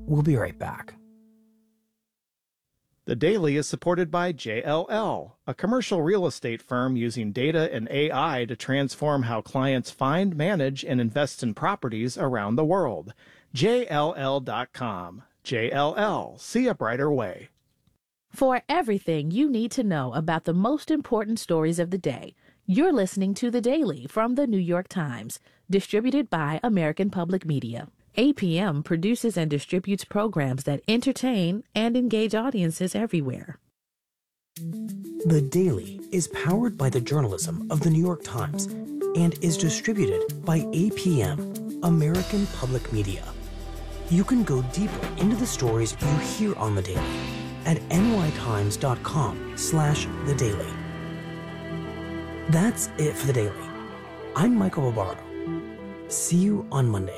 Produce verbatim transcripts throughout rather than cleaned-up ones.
We'll be right back. The Daily is supported by J L L, a commercial real estate firm using data and A I to transform how clients find, manage, and invest in properties around the world. J L L dot com. J L L. See a brighter way. For everything you need to know about the most important stories of the day, you're listening to The Daily from The New York Times, distributed by American Public Media. A P M produces and distributes programs that entertain and engage audiences everywhere. The Daily is powered by the journalism of The New York Times and is distributed by A P M, American Public Media. You can go deeper into the stories you hear on The Daily at nytimes.com slash The Daily. That's it for The Daily. I'm Michael Barbaro. See you on Monday.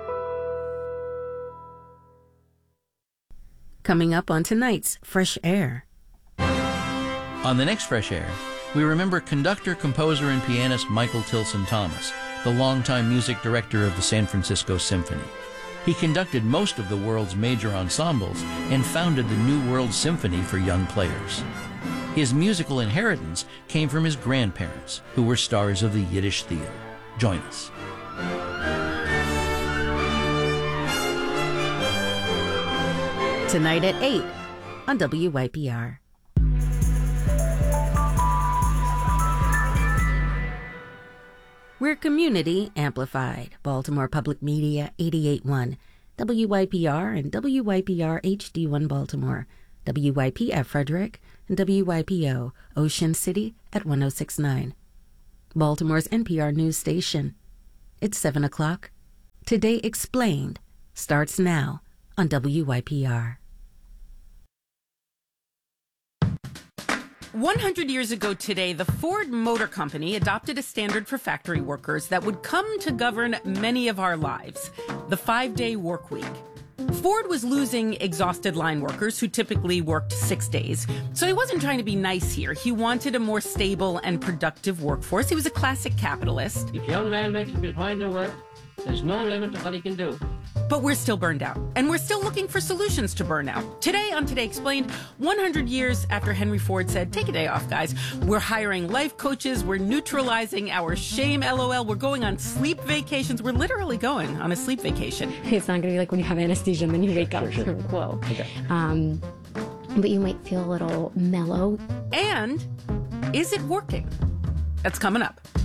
Coming up on tonight's Fresh Air. On the next Fresh Air, we remember conductor, composer, and pianist Michael Tilson Thomas, the longtime music director of the San Francisco Symphony. He conducted most of the world's major ensembles and founded the New World Symphony for young players. His musical inheritance came from his grandparents, who were stars of the Yiddish theater. Join us. Tonight at eight on W Y P R. We're community amplified. Baltimore Public Media eighty-eight point one, W Y P R and W Y P R H D one Baltimore, W Y P F Frederick, and W Y P O Ocean City at one oh six point nine. Baltimore's N P R news station. It's seven o'clock. Today Explained starts now on W Y P R. one hundred years ago today, the Ford Motor Company adopted a standard for factory workers that would come to govern many of our lives, the five-day work week. Ford was losing exhausted line workers who typically worked six days. So he wasn't trying to be nice here. He wanted a more stable and productive workforce. He was a classic capitalist. If young man makes a find to work, there's no limit to what he can do. But we're still burned out, and we're still looking for solutions to burnout. Today on Today Explained, one hundred years after Henry Ford said, take a day off, guys, we're hiring life coaches, we're neutralizing our shame, LOL, we're going on sleep vacations. We're literally going on a sleep vacation. It's not going to be like when you have anesthesia and then you wake up. Sure, sure. Whoa. Okay. Um, but you might feel a little mellow. And is it working? That's coming up.